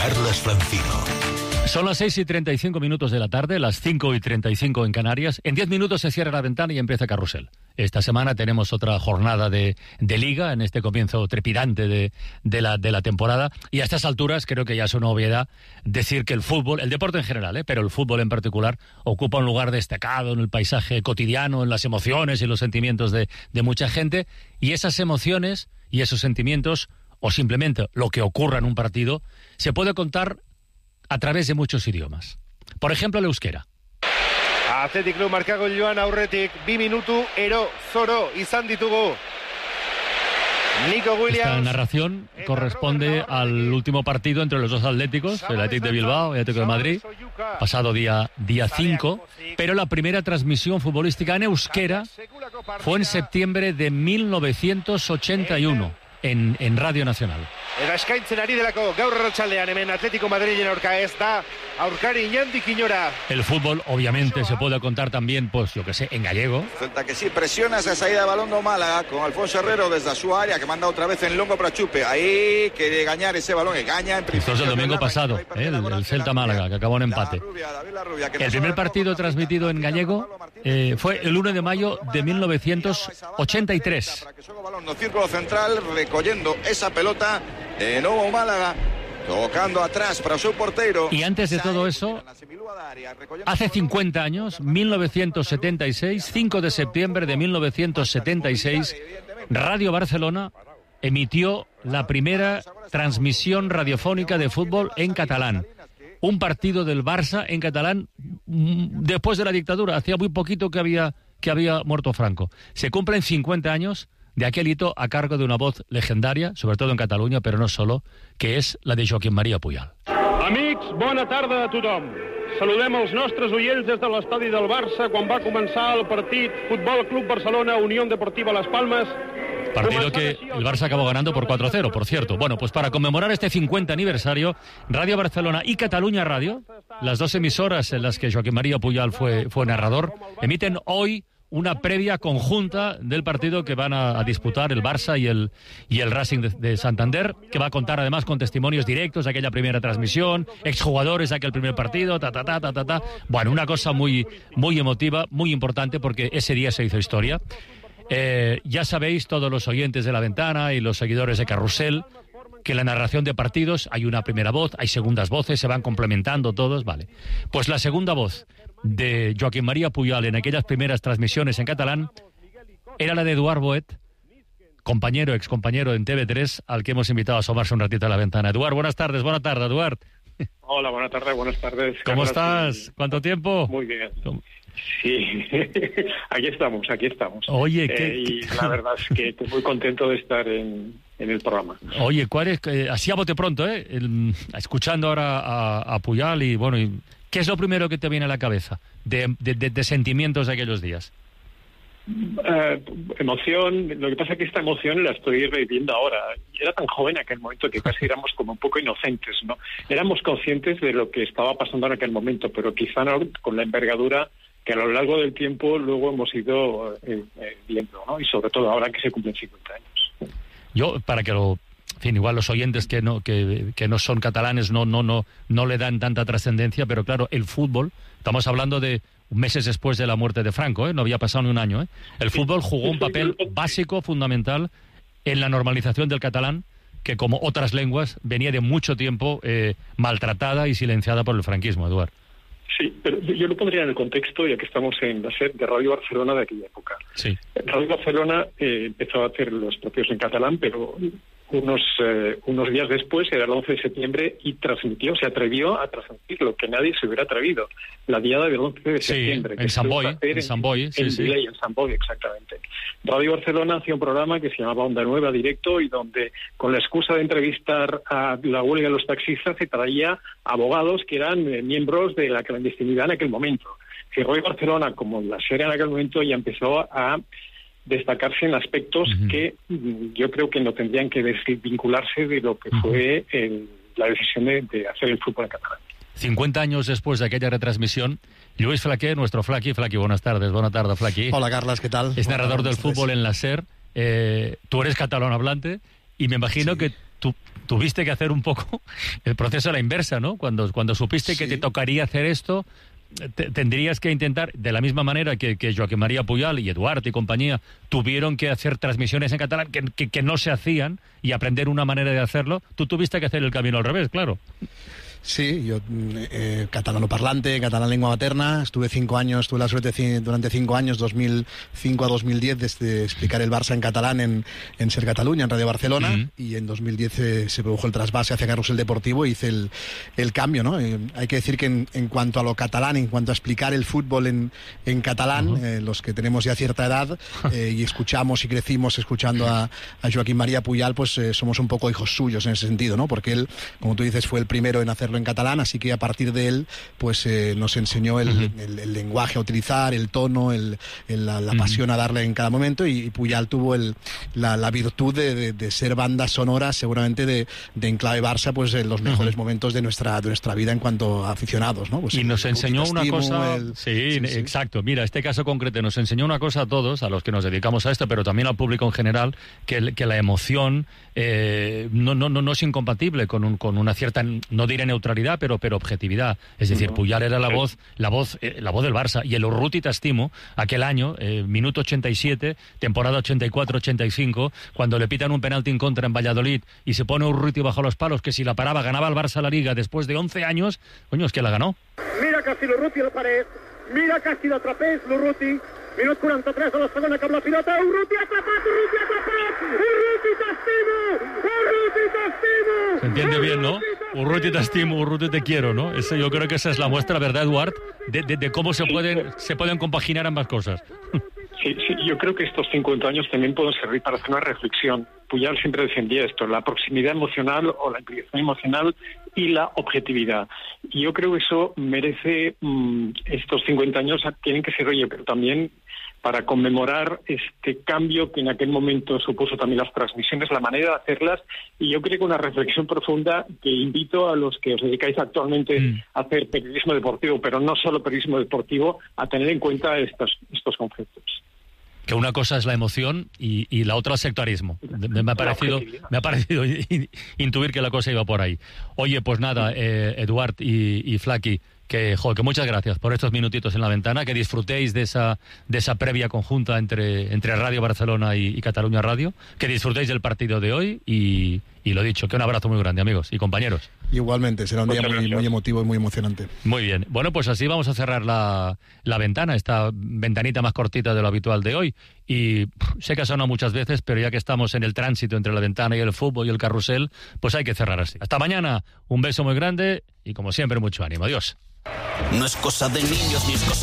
Carlas Francino. Son las 6:35 de la tarde, las 5:35 en Canarias. En 10 minutos se cierra la ventana y empieza Carrusel. Esta semana tenemos otra jornada de Liga, en este comienzo trepidante de la temporada. Y a estas alturas creo que ya es una obviedad decir que el fútbol, el deporte en general, pero el fútbol en particular, ocupa un lugar destacado en el paisaje cotidiano, en las emociones y los sentimientos de mucha gente. Y esas emociones y esos sentimientos, o simplemente lo que ocurra en un partido, se puede contar a través de muchos idiomas. Por ejemplo, el euskera. Athletic Club markago joan aurretik 2 minutu ero zoro izan ditugu. Nico Williams. Esta narración corresponde al último partido entre los dos Atléticos, el Athletic de Bilbao y el Atlético de Madrid, pasado día 5, pero la primera transmisión futbolística en euskera fue en septiembre de 1981 en Radio Nacional. Eta eskaintzen ari delako gaur arratsaldean hemen Atlético Madrilen aurka ez da aurkari inondik inora. El fútbol obviamente se puede contar también, pues yo que sé, en gallego. Celta que sí presiona esa salida de balón do Málaga con Alfonso Herrero desde su área, que manda otra vez en longo para Chupe. Ahí quiere ganar ese balón, engaña en principio. Esto es el domingo pasado, el Celta Málaga, que acabó en empate. El primer partido transmitido en gallego fue el 1 de mayo de 1983. Para que juegue balón no círculo central, recogiendo esa pelota de nuevo Málaga, tocando atrás para su portero. Y antes de todo eso, hace 50 años, 1976, 5 de septiembre de 1976, Radio Barcelona emitió la primera transmisión radiofónica de fútbol en catalán. Un partido del Barça en catalán después de la dictadura. Hacía muy poquito que había muerto Franco. Se cumplen 50 años de aquel hito a cargo de una voz legendaria, sobre todo en Catalunya, però no solo, que és la de Joaquim Maria Puyol. Amics, bona tarda a tothom. Saludem els nostres oients des de l'estadi del Barça quan va començar el partit Futbol Club Barcelona, Unión Deportiva Las Palmas. Partido que el Barça acabó ganando por 4-0, por cierto. Bueno, pues para conmemorar este 50 aniversario, Radio Barcelona y Catalunya Radio, las dos emisoras en las que Joaquim Maria Puyol fue narrador, emiten hoy una previa conjunta del partido que van a disputar el Barça y el Racing de Santander, que va a contar además con testimonios directos de aquella primera transmisión, exjugadores de aquel primer partido, Bueno, una cosa muy, muy emotiva, muy importante, porque ese día se hizo historia. Ya sabéis, todos los oyentes de La Ventana y los seguidores de Carrusel, que en la narración de partidos hay una primera voz, hay segundas voces, se van complementando todos, vale. Pues la segunda voz de Joaquim Maria Puyol en aquellas primeras transmisiones en catalán era la de Eduard Boet, excompañero en TV3, al que hemos invitado a asomarse un ratito a La Ventana. Eduard, buenas tardes, Eduard. Hola, buenas tardes. ¿Cómo estás? ¿Cuánto tiempo? Muy bien. Sí, aquí estamos. Oye, y la verdad es que estoy muy contento de estar en el programa. Oye, ¿cuál es, así a bote pronto, escuchando ahora a Puyol y bueno, ¿qué es lo primero que te viene a la cabeza de sentimientos de aquellos días? Emoción. Lo que pasa es que esta emoción la estoy reviviendo ahora. Era tan joven en aquel momento que casi éramos como un poco inocentes, ¿no? Éramos conscientes de lo que estaba pasando en aquel momento, pero quizá no con la envergadura que a lo largo del tiempo luego hemos ido viendo, ¿no? Y sobre todo ahora que se cumplen 50 años. Yo, para que lo... En fin, igual los oyentes que no son catalanes no le dan tanta trascendencia, pero claro, el fútbol, estamos hablando de meses después de la muerte de Franco, no había pasado ni un año. El fútbol jugó un papel básico, fundamental, en la normalización del catalán, que como otras lenguas venía de mucho tiempo maltratada y silenciada por el franquismo, Eduard. Sí, pero yo lo pondría en el contexto, ya que estamos en la sede de Radio Barcelona de aquella época. Sí. Radio Barcelona empezó a hacer los propios en catalán, pero unos días después, era el 11 de septiembre, y se atrevió a transmitir lo que nadie se hubiera atrevido, la diada del 11 de septiembre. En Sant Boi, en Sant Boi, exactamente. Radio Barcelona hacía un programa que se llamaba Onda Nueva Directo, y donde, con la excusa de entrevistar a la huelga de los taxistas, se traía abogados que eran miembros de la clandestinidad en aquel momento. Y Radio Barcelona, como la serie en aquel momento, ya empezó a destacarse en aspectos que yo creo que no tendrían que desvincularse de lo que fue la decisión de hacer el fútbol en catalán. 50 años después de aquella retransmisión, Lluís Flaquer, nuestro Flaqui, buenas tardes, Flaqui. Hola, Carlas, ¿qué tal? Es narrador del fútbol en la SER, tú eres catalán hablante, y me imagino que tuviste que hacer un poco el proceso a la inversa, ¿no? Cuando supiste que te tocaría hacer esto, tendrías que intentar, de la misma manera que Joaquim María Puyol y Eduard y compañía tuvieron que hacer transmisiones en catalán que no se hacían y aprender una manera de hacerlo, tú tuviste que hacer el camino al revés, claro. Sí, yo catalano parlante, catalán lengua materna, tuve la suerte durante 5 años, 2005 a 2010, de explicar el Barça en catalán en Ser Catalunya, en Radio Barcelona, y en 2010 se produjo el trasvase hacia Carrusel Deportivo y hice el cambio, ¿no? Hay que decir que en cuanto a lo catalán, en cuanto a explicar el fútbol en catalán, los que tenemos ya cierta edad y escuchamos y crecimos escuchando a Joaquim María Puyol, pues somos un poco hijos suyos en ese sentido, ¿no? Porque él, como tú dices, fue el primero en hacerlo en catalán, así que a partir de él pues nos enseñó el lenguaje a utilizar, el tono, la pasión a darle en cada momento, y Puyol tuvo la virtud de ser banda sonora seguramente de Enclave Barça, pues en los mejores momentos de nuestra vida en cuanto a aficionados, ¿no? Pues y nos enseñó una cosa... Sí, exacto. Mira, este caso concreto nos enseñó una cosa a todos, a los que nos dedicamos a esto, pero también al público en general, que la emoción no es incompatible con una cierta, no diré neutralidad, pero objetividad. Es decir, Puyol era la voz del Barça, y el Urruti t'estimo, aquel año, minuto 87, temporada 84-85, cuando le pitan un penalti en contra en Valladolid y se pone Urruti bajo los palos, que si la paraba ganaba el Barça la Liga después de 11 años, coño, es que la ganó. Mira casi l'Urruti al paret, mira casi l'atrapés l'Urruti, minut 43 de la segona, cap la pilota, Urruti atrapat, Urruti t'estimo! Se entiende bien, ¿no? Urruti t'estimo, Urruti te quiero, ¿no? Eso, yo creo que esa es la muestra, ¿verdad, Eduard? De cómo se pueden compaginar ambas cosas. Sí, yo creo que estos 50 años también pueden servir para hacer una reflexión. Puyol siempre defendía esto, la proximidad emocional o la implicación emocional y la objetividad. Y yo creo que eso merece, estos 50 años tienen que ser, pero también para conmemorar este cambio que en aquel momento supuso también las transmisiones, la manera de hacerlas, y yo creo que una reflexión profunda que invito a los que os dedicáis actualmente a hacer periodismo deportivo, pero no solo periodismo deportivo, a tener en cuenta estos conceptos. Que una cosa es la emoción y la otra el sectarismo. Me ha parecido intuir que la cosa iba por ahí. Oye, pues nada, Eduard y Flaqui, que muchas gracias por estos minutitos en la ventana, que disfrutéis de esa previa conjunta entre Radio Barcelona y Catalunya Radio, que disfrutéis del partido de hoy y lo dicho, que un abrazo muy grande, amigos y compañeros. Igualmente, será un día muy emotivo y muy emocionante. Muy bien. Bueno, pues así vamos a cerrar la ventana, esta ventanita más cortita de lo habitual de hoy. Y sé que ha sonado muchas veces, pero ya que estamos en el tránsito entre la ventana y el fútbol y el carrusel, pues hay que cerrar así. Hasta mañana, un beso muy grande y como siempre mucho ánimo. Adiós. No es cosa de niños ni es cosa